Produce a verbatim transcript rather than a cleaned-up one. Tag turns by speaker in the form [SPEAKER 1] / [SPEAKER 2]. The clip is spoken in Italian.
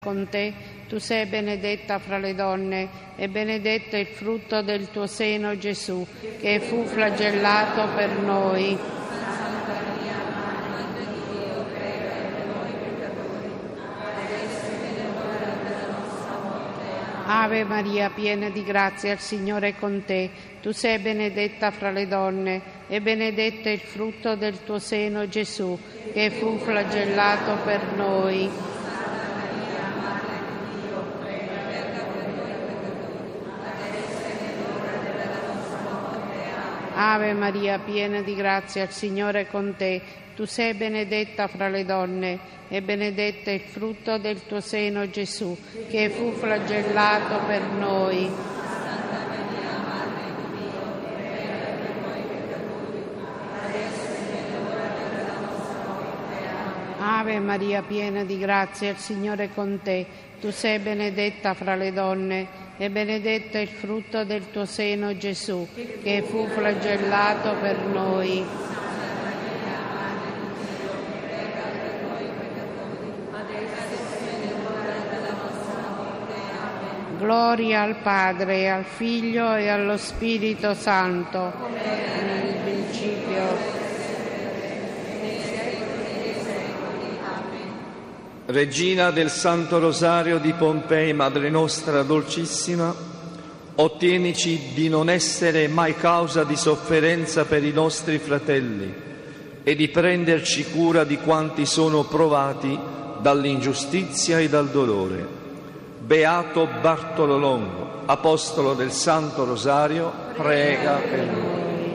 [SPEAKER 1] con te. Tu sei benedetta fra le donne e benedetto è il frutto del tuo seno, Gesù, che fu flagellato per noi. Ave Maria, piena di grazia, il Signore è con te. Tu sei benedetta fra le donne e benedetto è il frutto del tuo seno, Gesù, che fu flagellato per noi. Ave Maria, piena di grazia, il Signore è con te. Tu sei benedetta fra le donne e benedetto è il frutto del tuo seno, Gesù, che fu flagellato per noi. Ave Maria, piena di grazia, il Signore è con te. Tu sei benedetta fra le donne e benedetto è il frutto del tuo seno, Gesù, che fu flagellato per noi. Gloria al Padre, al Figlio e allo Spirito Santo, come nel principio.
[SPEAKER 2] Regina del Santo Rosario di Pompei, Madre nostra dolcissima, ottienici di non essere mai causa di sofferenza per i nostri fratelli e di prenderci cura di quanti sono provati dall'ingiustizia e dal dolore. Beato Bartolo Longo, apostolo del Santo Rosario, prega per noi.